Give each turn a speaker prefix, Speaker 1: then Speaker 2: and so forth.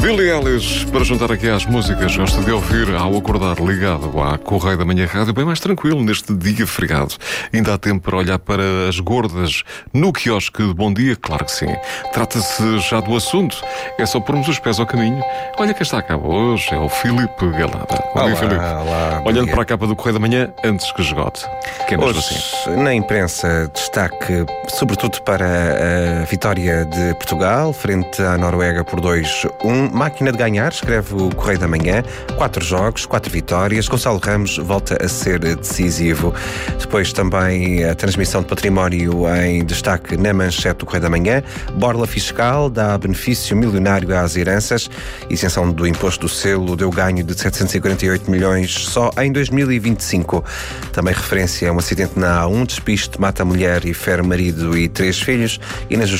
Speaker 1: Billie Eilish, para juntar aqui às músicas, gosto de ouvir ao acordar ligado à Correio da Manhã Rádio, bem mais tranquilo neste dia feriado. Ainda há tempo para olhar para as gordas no quiosque de Bom Dia? Claro que sim. Trata-se já do assunto. É só pormos os pés ao caminho. Olha quem está cá hoje, é o Filipe Galada.
Speaker 2: Olá,
Speaker 1: dia, Filipe.
Speaker 2: Olá,
Speaker 1: olhando para a capa do Correio da Manhã, antes que esgote. Que é mesmo
Speaker 2: hoje,
Speaker 1: assim.
Speaker 2: Na imprensa, destaque sobretudo para a vitória de Portugal frente à Noruega por 2-1. Máquina de ganhar, escreve o Correio da Manhã. 4 jogos, 4 vitórias. Gonçalo Ramos volta a ser decisivo. Depois também a transmissão de património em destaque na manchete do Correio da Manhã. Borla fiscal dá benefício milionário às heranças. Isenção do imposto do selo deu ganho de 748 milhões só em 2025. Também referência a um acidente na A1, despiste, mata a mulher e fere marido e 3 filhos. E na